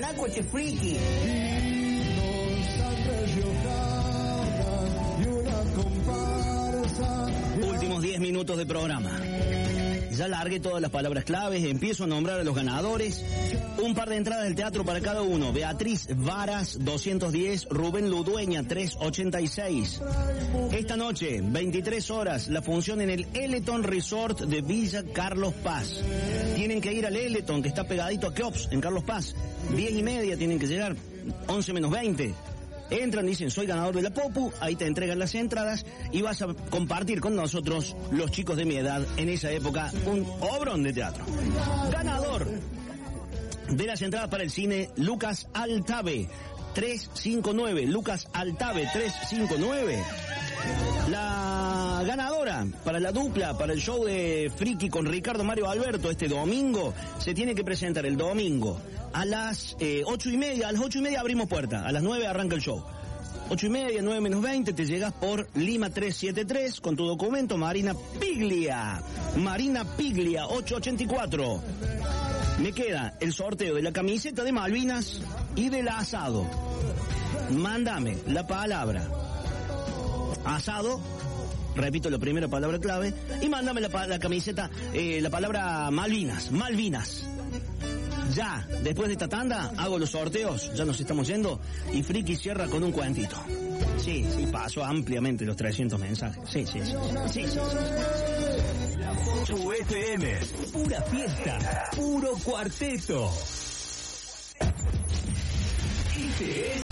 flaco este friki. Últimos 10 minutos de programa. Ya largué todas las palabras claves, empiezo a nombrar a los ganadores. Un par de entradas del teatro para cada uno. Beatriz Varas, 210, Rubén Ludueña, 386. Esta noche, 23 horas, la función en el Eleton Resort de Villa Carlos Paz. Tienen que ir al Eleton, que está pegadito a Keops, en Carlos Paz. 10:30 tienen que llegar, 11 menos 20. Entran, dicen, soy ganador de la Popu, ahí te entregan las entradas y vas a compartir con nosotros, los chicos de mi edad, en esa época, un obrón de teatro. Ganador de las entradas para el cine, Lucas Altave, 359, Lucas Altave, 359. La ganadora para la dupla, para el show de Friki con Ricardo Mario Alberto este domingo, se tiene que presentar el domingo a las 8:30, a las 8:30 abrimos puerta, a las 9 arranca el show. 8:30, 9 menos 20, te llegas por Lima 373 con tu documento, Marina Piglia, 884. Me queda el sorteo de la camiseta de Malvinas y del asado. Mándame la palabra asado, repito la primera palabra clave, y mándame la camiseta, la palabra Malvinas. Ya, después de esta tanda, hago los sorteos, ya nos estamos yendo, y Friki cierra con un cuentito. Sí, pasó ampliamente los 300 mensajes. Sí. Tu FM, pura fiesta, puro cuarteto.